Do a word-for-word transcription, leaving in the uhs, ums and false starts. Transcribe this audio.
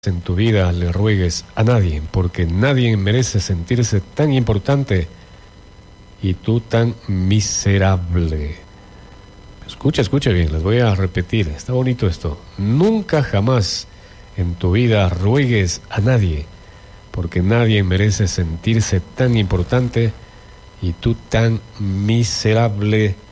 en tu vida le ruegues a nadie, porque nadie merece sentirse tan importante y tú tan miserable. Escucha, escucha bien, les voy a repetir, está bonito esto. Nunca jamás en tu vida ruegues a nadie, porque nadie merece sentirse tan importante y tú tan miserable.